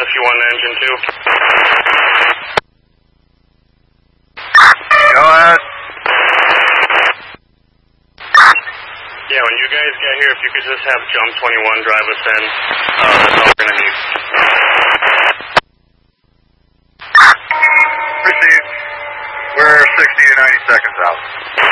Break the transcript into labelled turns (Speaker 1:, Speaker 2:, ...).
Speaker 1: FU1 engine 2.
Speaker 2: Go ahead.
Speaker 1: Yeah, when you guys get here, if you could just have Jump 21 drive us in, that's all we're going to need.
Speaker 2: Received. We're 60 to 90 seconds out.